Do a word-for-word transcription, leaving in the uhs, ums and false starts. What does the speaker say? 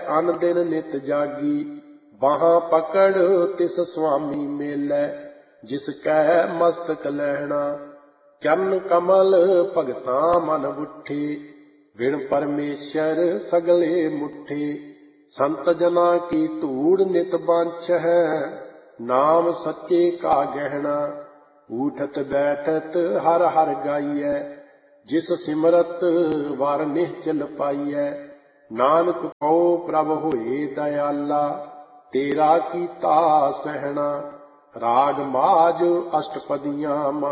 ਅਨ ਦਿਨ ਨਿਤ ਜਾਗੀ। ਬਾਹਾਂ ਪਕੜ ਤਿਸ ਸੁਆਮੀ ਮੇਲੈ, ਜਿਸ ਕੈ ਮਸਤਕ ਲਹਿਣਾ। ਚਰਨ ਕਮਲ ਭਗਤਾਂ ਮਨ ਬੁੱਠੇ, ਬਿਨ ਪਰਮੇਸ਼ਰ ਸਗਲੇ ਮੁੱਠੇ। ਸੰਤ ਜਨਾਂ ਕੀ ਧੂੜ ਨਿਤ ਬਾਂਛ ਹੈ, ਨਾਮ ਸੱਚੇ ਕਾ ਗਹਿਣਾ। ਊਠਤ ਬੈਠਤ ਹਰ ਹਰ ਗਾਈਐ, ਜਿਸ ਸਿਮਰਤ ਵਰ ਨਿਹਚਲ ਪਾਈਐ। ਨਾਨਕ ਕਉ ਪ੍ਰਭ ਹੋਏ ਦਇਆਲਾ, ਤੇਰਾ ਕੀਤਾ ਸਹਿਣਾ। ਰਾਗ ਮਾਝ ਅਸ਼ਟਪਦੀਆਂ